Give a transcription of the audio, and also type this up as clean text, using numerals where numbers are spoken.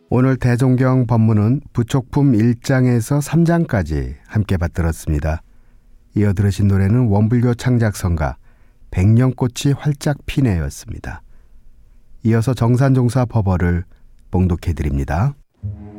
오늘 대종경 법문은 부촉품 1장에서 3장까지 함께 받들었습니다. 이어 들으신 노래는 원불교 창작성가 백년꽃이 활짝 피네였습니다. 이어서 정산종사 법어를 봉독해드립니다.